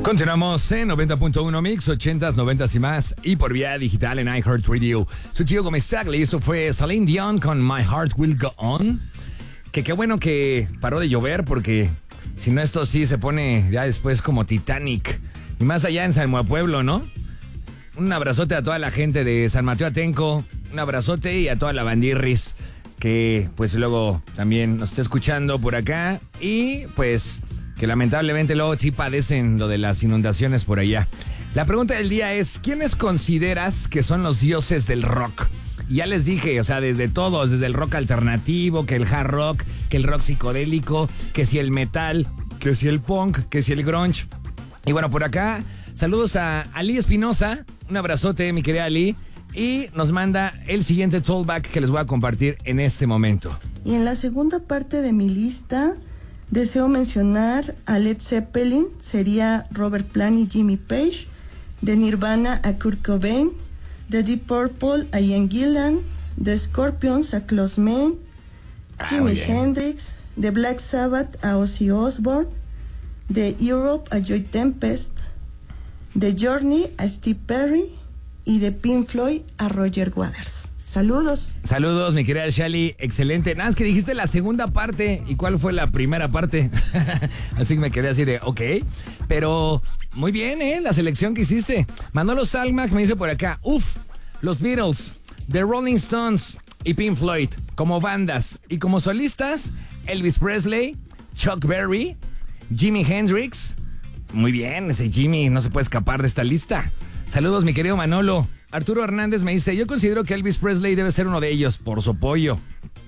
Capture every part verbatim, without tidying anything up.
Continuamos en noventa punto uno Mix, ochentas, noventas y más, y por vía digital en iHeartRadio. Soy Gio Gómez Tagle y esto fue Celine Dion con My Heart Will Go On. Que qué bueno que paró de llover, porque si no esto sí se pone ya después como Titanic. Y más allá en San Pueblo, ¿no? Un abrazote a toda la gente de San Mateo Atenco, un abrazote y a toda la bandirris que pues luego también nos está escuchando por acá y pues que lamentablemente luego sí padecen lo de las inundaciones por allá. La pregunta del día es, ¿quiénes consideras que son los dioses del rock? Y ya les dije, o sea, desde todos, desde el rock alternativo, que el hard rock, que el rock psicodélico, que si el metal, que si el punk, que si el grunge. Y bueno, por acá, saludos a Ali Espinosa, un abrazote, mi querida Ali, y nos manda el siguiente tollback que les voy a compartir en este momento. Y en la segunda parte de mi lista, deseo mencionar a Led Zeppelin, sería Robert Plant y Jimmy Page, de Nirvana a Kurt Cobain, de Deep Purple a Ian Gillan, de Scorpions a Klaus Meine, Jimi ah, Hendrix, de Black Sabbath a Ozzy Osbourne, de Europe a Joy Tempest, de Journey a Steve Perry y de Pink Floyd a Roger Waters. Saludos. Saludos, mi querida Shali. Excelente. Nada, es que dijiste la segunda parte. ¿Y cuál fue la primera parte? Así que me quedé así de, ok. Pero muy bien, ¿eh? La selección que hiciste. Manolo Salmac me dice por acá, uf, los Beatles, The Rolling Stones y Pink Floyd como bandas. Y como solistas, Elvis Presley, Chuck Berry, Jimi Hendrix. Muy bien, ese Jimmy no se puede escapar de esta lista. Saludos, mi querido Manolo. Arturo Hernández me dice, yo considero que Elvis Presley debe ser uno de ellos, por su pollo.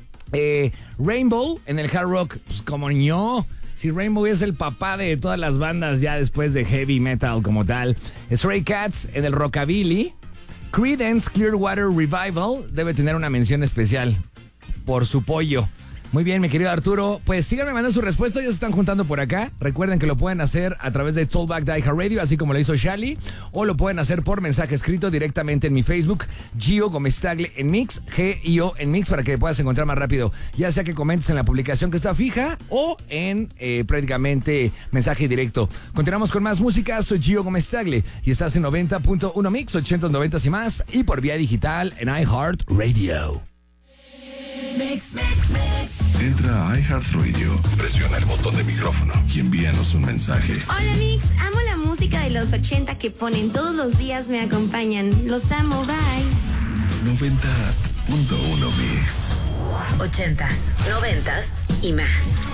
Eh, Rainbow en el hard rock, pues como no. Si Rainbow es el papá de todas las bandas ya después de heavy metal como tal. Stray Cats en el rockabilly. Creedence Clearwater Revival debe tener una mención especial por su pollo. Muy bien, mi querido Arturo. Pues síganme mandando su respuesta, ya se están juntando por acá. Recuerden que lo pueden hacer a través de Tollback de iHeartRadio, así como lo hizo Shali, o lo pueden hacer por mensaje escrito directamente en mi Facebook, Gio Gómez Tagle en Mix, G I O en Mix, para que puedas encontrar más rápido. Ya sea que comentes en la publicación que está fija o en eh, prácticamente mensaje directo. Continuamos con más música. Soy Gio Gómez Tagle y estás en noventa punto uno Mix, ochentas, noventas y más, y por vía digital en iHeartRadio. Mix, mix, mix. Entra a iHeartRadio, presiona el botón de micrófono y envíanos un mensaje. Hola Mix, amo la música de los ochenta que ponen todos los días, me acompañan. Los amo, bye. noventa punto uno Mix. Ochentas, noventas y más.